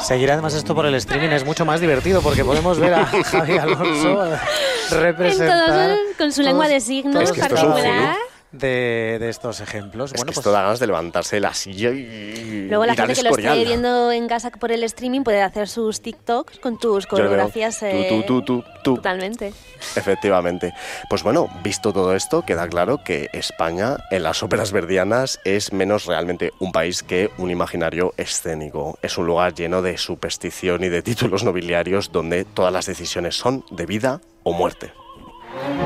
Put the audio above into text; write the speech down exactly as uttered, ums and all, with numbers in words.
Seguir además esto por el streaming es mucho más divertido porque podemos ver a Javi Alonso representar en todos, con su lengua de signos es que esto es particular. de, de estos ejemplos. Es bueno, que pues, esto da ganas de levantarse de la silla y Luego la y gente darles que lo corial. esté viendo en casa por el streaming puede hacer sus TikToks con tus Yo lo veo. coreografías. Tú, eh, tú, tú, tú, tú. Totalmente. Efectivamente. Pues bueno, visto todo esto, queda claro que España en las óperas verdianas es menos realmente un país que un imaginario escénico. Es un lugar lleno de superstición y de títulos nobiliarios donde todas las decisiones son de vida o muerte.